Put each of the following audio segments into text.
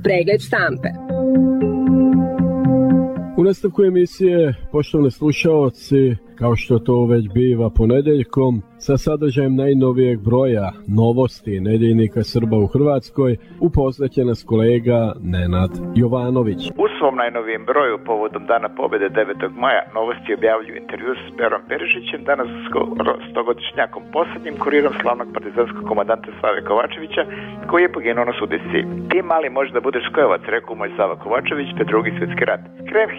Pregled štampe. U nastavku emisije, poštovani slušaoci, kao što to već biva ponedjeljkom, sa sadržajem najnovijeg broja novosti nedjeljnika Srba u Hrvatskoj, upoznat će nas kolega Nenad Jovanović. U svom najnovijem broju povodom Dana pobjede 9. maja Novosti objavljuju intervju s Perom Perišićem, danas skoro 100-godišnjakom posljednjim kurirom slavnog partizanskog komandanta Save Kovačevića, koji je poginuo na Sudisci. Ti mali može da budeš skojevac, rekao moj Sava Kovačević, te Drugi svjetski rat. Krajem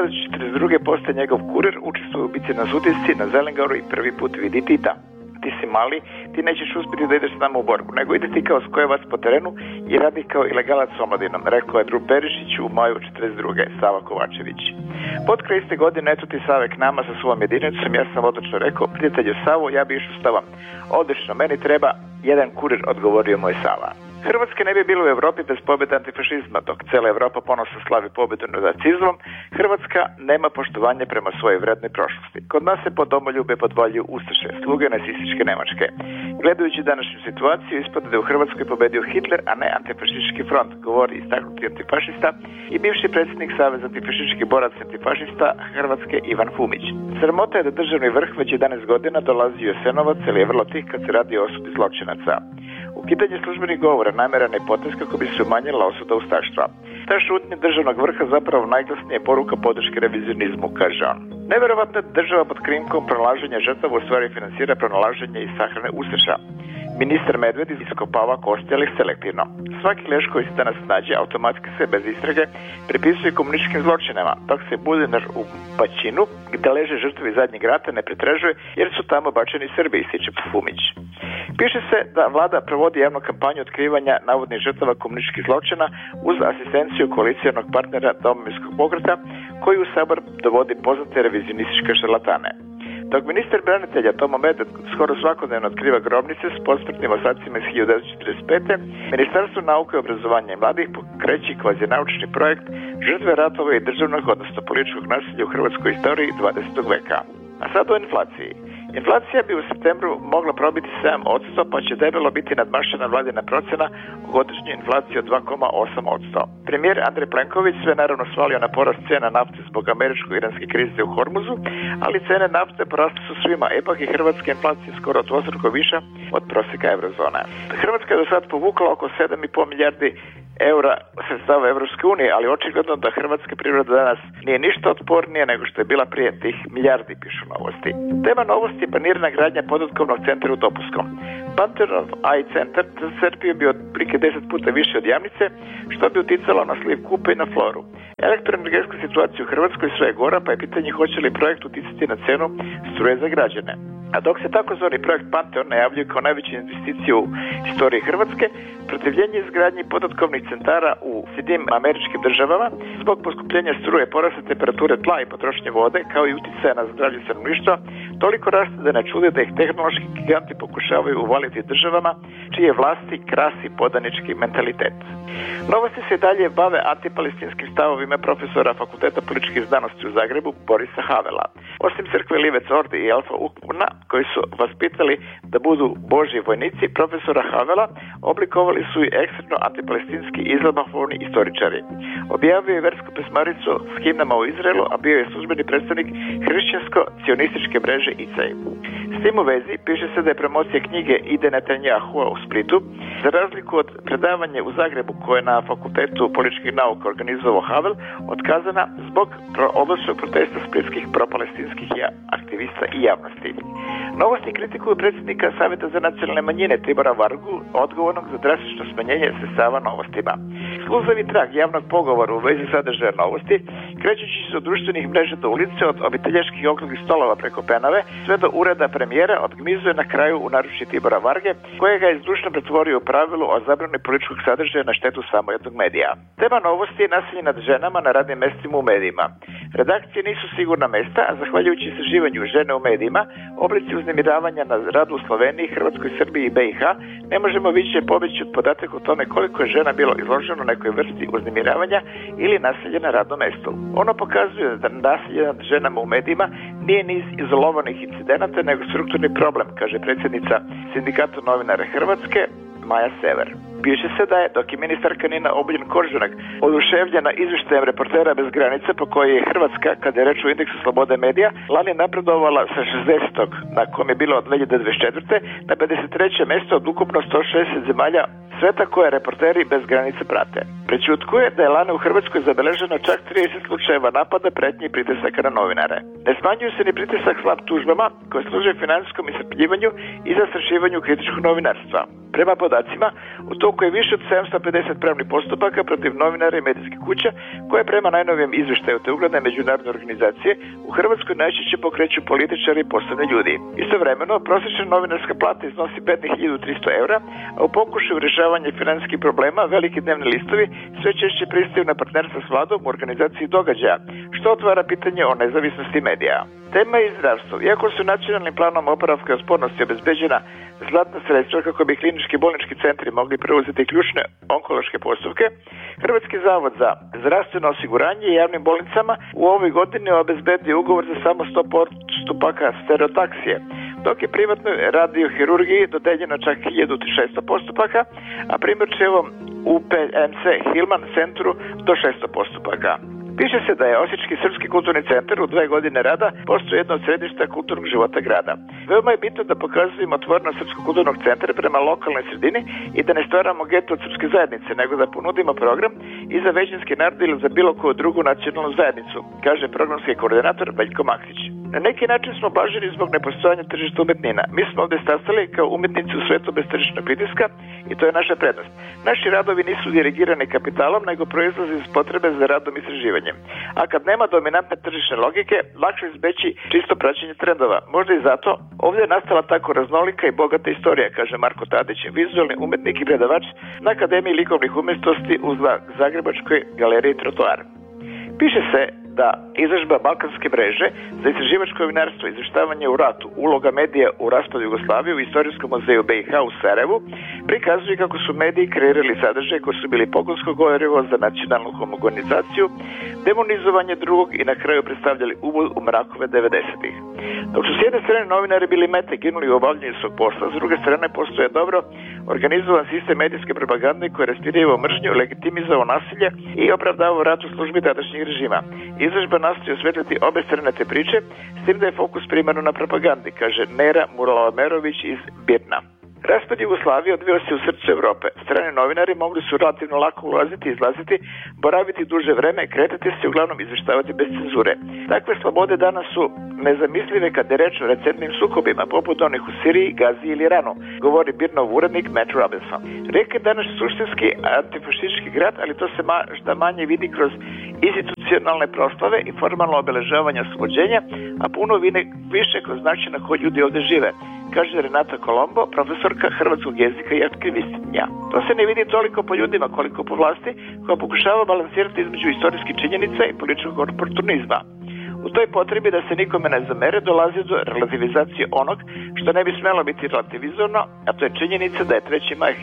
1942. postaje njegov kurir, učestvuje u bici na Sudisci, na Zelengaru i prvi put vidi Tita. Ti si mali, ti nećeš uspjeti da ideš s nama u borbu, nego ide ti kao skojevac po terenu i radi kao ilegalac s omladinom, rekao je Dru Perišić u maju 1942. Sava Kovačević. Pod kraj iste godine, eto ti Save k nama sa svojom jedinicom, ja sam odlično rekao, prijatelju Savo, ja bi išao s tobom. Odlično, meni treba jedan kurir, odgovorio moj Sava. Hrvatske ne bi bilo u Europi bez pobjede antifašizma, dok cijela Europa ponosno slavi pobjedu nad nacizmom, Hrvatska nema poštovanje prema svojoj vrednoj prošlosti. Kod nas se po domoljube podvaljuju ustaše, sluge nacističke Nemačke. Gledajući današnju situaciju, ispada da je u Hrvatskoj pobedio Hitler, a ne antifašistički front, govori istaknuti antifašista i bivši predsjednik Saveza antifašističkih boraca antifašista Hrvatske Ivan Fumić. Sramota je da državni vrh već 11 godina dolazi u Jasenovac, ali je vrlo tih kad se radi o osudi zločinaca. Ukidanje službenih govora namjeran je potez kako bi se umanjila osuda ustaštva. Ta šutnja državnog vrha zapravo najglasnija poruka podrške revizionizmu, kaže on. Nevjerovatno je država pod krinkom pronalaženja žrtava u stvari financira pronalaženje i sahrane ustaša. Ministar Medved iskopava kosti, ali selektivno. Svaki leš koji se danas nađe automatski se bez istrage pripisuje komunističkim zločinama, dok se Budinar u Pačinu, gdje leže žrtve zadnjeg rata, ne pretražuje jer su tamo bačeni Srbi, ističe Fumić. Piše se da vlada provodi javnu kampanju otkrivanja navodnih žrtava komunističkih zločina uz asistenciju koalicijarnog partnera Domovinskog pokreta, koji u Sabor dovodi poznate revizionističke šarlatane. Dok ministar branitelja Tomo Medved skoro svakodnevno otkriva grobnice s posmrtnim ostacima iz 1945. Ministarstvo nauke, obrazovanja i mladih pokreće kvazinaučni projekt Žrtve ratova i državnog, odnosno političkog nasilja u hrvatskoj istoriji 20. veka. A sad o inflaciji. Inflacija bi u septembru mogla probiti 7%, pa će debelo biti nadmašena vladina procjena o godišnjoj inflaciji od 2,8%. Premijer Andrej Plenković sve naravno svalio na porast cijena nafte zbog američko-iranske krize u Hormuzu, ali cijene nafte porasle su svima, ipak i hrvatska inflacija skoro dvostruko viša od prosjeka eurozone. Hrvatska je do sad povukla oko 7,5 milijardi eura sredstava Evropske unije, ali očigledno da hrvatska privreda danas nije ništa otpornije nego što je bila prije tih milijardi, pišu Novosti. Tema Novosti je planirana gradnja podatkovnog centra u Topuskom. Pantheonov AI centar crpio bi otprilike 10 puta više od Jamnice, što bi uticalo na sliv Kupe i na floru. Elektroenergetska situacija u Hrvatskoj sve je gora, pa je pitanje hoće li projekt uticati na cenu struje za građane. A dok se takozvani projekt Pantheon najavljuje kao najveću investiciju u istoriji Hrvatske, protivljenje izgradnji podatkovnih centara u Sjedinjenim Američkim Državama zbog poskupljenja struje, porasta temperature tla i potrošnje vode, kao i uticaja na zdravlje stanovništva, toliko raste da ne čude da ih tehnološki giganti pokušavaju uvaliti državama čije vlasti krasi podanički mentalitet. Novosti se dalje bave antipalestinskim stavovima profesora Fakulteta političkih znanosti u Zagrebu Borisa Havela. Osim crkve Livec Ordi i Alfa Ukmuna, koji su vaspitali da budu božji vojnici, profesora Havela oblikovali su i ekstremno antipalestinski izlamofoni istoričari. Objavio je versku pesmaricu s himnama u Izraelu, a bio je službeni predstavnik hrišćansko-cionističke mreže ICAI. S tim u vezi piše se da je promocija knjige Ide Netanjahua u Splitu, za razliku od predavanja u Zagrebu koje na Fakultetu političkih nauka organizovao Havel, otkazana zbog oblačnog protesta splitskih propalestinskih aktivista i javnosti. Novosti kritikuju predsjednika Savjeta za nacionalne manjine Tibora Vargu, odgovornog za drastično smanjenje sredstava Novostima. Sluzavi trag javnog pogovora u vezi sadržaja Novosti, krećući se od društvenih mreža do ulice, od obiteljaških okruglih stolova preko Penave, sve do ureda premijera, odgmizuje na kraju u naručje Tibora Varge, kojega je zdušno pretvorio u pravilu o zabrani političkog sadržaja na štetu samo jednog medija. Tema Novosti je nasilje nad ženama na radnim mjestima u medijima. Redakcije nisu sigurna mjesta, a zahvaljujući istraživanju žene u medijima, oblici uznemiravanja na radu u Sloveniji, Hrvatskoj, Srbiji i BiH, ne možemo više pobjeći od podataka o tome koliko je žena bilo izloženo nekoj vrsti uznemiravanja ili nasilja na radnom mjestu. Ono pokazuje da nasilje nad ženama u medijima nije niz izolovanih incidenata, nego strukturni problem, kaže predsjednica Sindikata novinara Hrvatske, Maja Sever. Piše se da je, dok je ministarka Nina Obuljen-Koržinek oduševljena izvještajem Reportera bez granica po kojoj je Hrvatska, kada je reč o indeksu slobode medija, lani napredovala sa 60. na kom je bilo od 2024. na 53. mjesto od ukupno 160 zemalja sveta koje reporteri bez granice prate. Prećutkuje da je lani u Hrvatskoj zabeleženo čak 30 slučajeva napada, pretnji i pritisaka na novinare. Ne smanjuju se ni pritisak slab tužbama koje služe financijskom iscrpljivanju i zastrašivanju kritičkog novinarstva. Prema podacima, u toku je više od 750 pravnih postupaka protiv novinara i medijskih kuća koje prema najnovijem izvještaju te ugledne međunarodne organizacije u Hrvatskoj najčešće pokreću političari i poslovni ljudi. Istovremeno, prosječna novinarska plata iznosi 15.300 eura, a u pokušaju rješavanja financijskih problema veliki dnevni listovi sve češće pristaju na partnerstvo s vladom u organizaciji događaja, što otvara pitanje o nezavisnosti medija. Tema je zdravstvo. Iako su nacionalnim planom oporavka i otpornosti obezbeđena zlatna sredstva kako bi klinički bolnički centri mogli preuzeti ključne onkološke postupke, Hrvatski zavod za zdravstveno osiguranje i javnim bolnicama u ovoj godini obezbedio ugovor za samo 100 postupaka stereotaksije, dok je privatnoj radiohirurgiji dodeljeno čak 1600 postupaka, a primjerčevom UPMC Hilman centru do 600 postupaka. Piše se da je Osječki srpski kulturni centar u 2 godine rada postao jedno od središta kulturnog života grada. Veoma je bitno da pokazujemo otvorenost Srpskog kulturnog centra prema lokalnoj sredini i da ne stvaramo geto od srpske zajednice, nego da ponudimo program i za većinski narod ili za bilo koju drugu nacionalnu zajednicu, kaže programski koordinator Veljko Maksić. Na neki način smo blaženi zbog nepostojanja tržišta umetnina. Mi smo ovdje stasali kao umetnici u svetu bez tržišnog pritiska i to je naša prednost. Naši radovi nisu dirigirani kapitalom, nego proizlaze iz potrebe za radom i istraživanjem. A kad nema dominantne tržišne logike, lakše izbeći čisto praćenje trendova. Možda i zato ovdje je nastala tako raznolika i bogata istorija, kaže Marko Tadić, vizualni umetnik i predavač na Akademiji likovnih umjetnosti u Zagrebačkoj galeriji Trotoar. Piše se da izložba Balkanske mreže za istraživačko novinarstvo i izvještavanje u ratu, uloga medija u raspadu Jugoslavije u Istorijskom muzeju BiH u Sarajevu prikazuje kako su mediji kreirali sadržaje koji su bili pogonsko gorivo za nacionalnu homogenizaciju, demonizovanje drugog i na kraju predstavljali uvod u mrakove 90-ih. Dok su s jedne strane novinari bili mete, ginuli u obavljanju svog posla, s druge strane postoje dobro organizovan sistem medijske propagande koji raspirivao mržnju, legitimizovao nasilje i opravdavao rat u službi tadašnjeg režima. Izložba nastoji osvetliti obe strane te priče, s tim da je fokus primarno na propagandi, kaže Nera Muralamerović iz Birna. Raspad Jugoslavije odvio se u srcu Europe. Strani novinari mogli su relativno lako ulaziti i izlaziti, boraviti duže vreme, kretati se i uglavnom izvještavati bez cenzure. Takve slobode danas su nezamislive kad je reč o recentnim sukobima, poput onih u Siriji, Gazi ili Iranu, govori Birnov urednik Matt Robinson. Rijeka je danas suštinski antifašistički grad, ali to se šta manje vidi kroz institucionalne proslave i formalno obeležavanje oslobođenja, a puno više kroz način na koji ljudi ovdje žive, kaže Renata Kolombo, profesorka hrvatskog jezika i aktivistkinja. To se ne vidi toliko po ljudima koliko po vlasti koja pokušava balansirati između istorijskih činjenica i političkog oportunizma. U toj potrebi da se nikome ne zamere dolazi do relativizacije onog što ne bi smjelo biti relativizovano, a to je činjenica da je 3. maj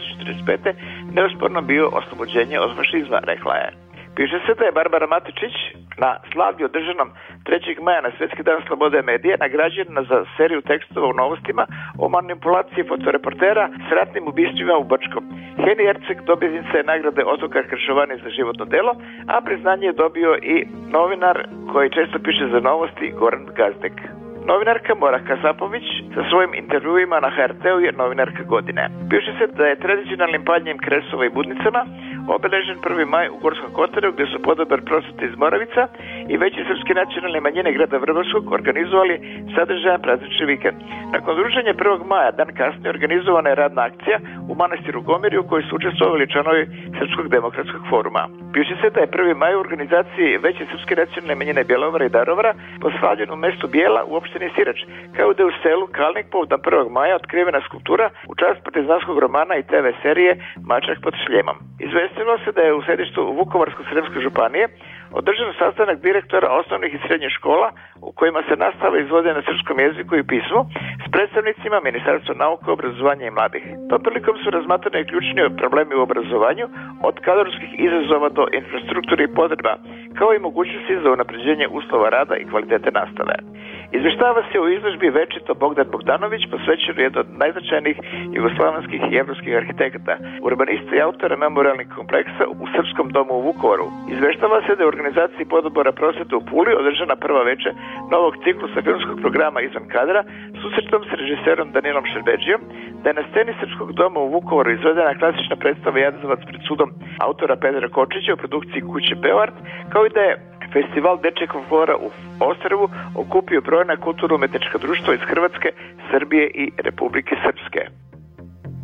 1945. neosporno bio oslobođenje od fašizma, rekla je. Piše se da je Barbara Matičić na slavlju održanom 3. maja na Svjetski dan slobode medije nagrađena za seriju tekstova u Novostima o manipulaciji fotoreportera s ratnim ubistvima u Brčkom. Heni Erceg dobitnica je nagrade Ottokar Kršovani za životno delo, a priznanje je dobio i novinar koji često piše za Novosti Goran Gazdek. Novinarka Mora Kazapović sa svojim intervjuima na HRT-u je novinarka godine. Piše se da je tradicionalnim paljenjem kresova i budnicama obeležen 1. maj u Gorskom Kotaru, gdje su podobar prosvete iz Moravica i veće srpske nacionalne manjine grada Vrbarskog organizovali sadržajan praznični vikend. Nakon druženja 1. maja, dan kasnije, organizovana je radna akcija u manastiru Gomirju u kojoj su učestvovali članovi Srpskog demokratskog foruma. Piše se da je 1. maj u organizaciji veće srpske nacionalne manjine Bjelovara i Darovara poslavljen u mestu Bijela u opštini Sirač, kao da je u selu Kalnik povodom 1. maja otkrivena skulptura u čast partizanskog romana i TV serije Mačak pod šljemom. Izvestilo se da je u sedištu Vukovarsko-srijemske županije održan sastanak direktora osnovnih i srednjih škola u kojima se nastava izvode na srpskom jeziku i pismu s predstavnicima Ministarstva nauke, obrazovanja i mladih. Tom prilikom su razmatrani ključni problemi u obrazovanju, od kadrovskih izazova do infrastrukture i potreba, kao i mogućnosti za unapređenje uslova rada i kvalitete nastave. Izveštava se o izložbi Večito Bogdan Bogdanović, posvećeno jedno od najznačajnijih jugoslavenskih i evropskih arhitekata, urbanista i autora memorialnih kompleksa u Srpskom domu u Vukovaru. Izveštava se da je u organizaciji Pododbora prosvete u Puli održana prva veče novog ciklusa filmskog programa Izvan kadra, susretom s režiserom Danilom Šerbeđijom, da je na sceni Srpskog doma u Vukovaru izvedena klasična predstava Jazavac pred sudom autora Pedra Kočića u produkciji kuće Beoart, kao i da je Festival dečjeg folklora u Ostrvu okupio brojna kulturno-umetnička društva iz Hrvatske, Srbije i Republike Srpske.